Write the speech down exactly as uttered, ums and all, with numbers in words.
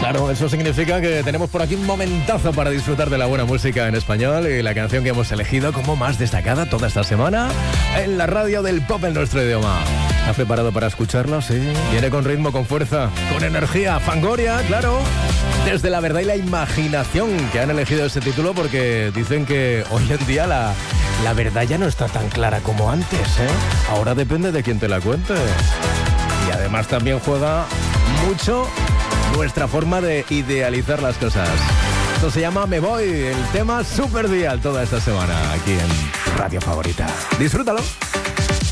Claro, eso significa que tenemos por aquí un momentazo para disfrutar de la buena música en español y la canción que hemos elegido como más destacada toda esta semana en la radio del pop en nuestro idioma. ¿Estás preparado para escucharlo? Sí. Viene con ritmo, con fuerza, con energía. Fangoria, claro. Desde la verdad y la imaginación que han elegido ese título porque dicen que hoy en día la, la verdad ya no está tan clara como antes, ¿eh? Ahora depende de quién te la cuente. Y además también juega mucho nuestra forma de idealizar las cosas. Esto se llama Me Voy, el tema super dial toda esta semana aquí en tu radio favorita. Disfrútalo.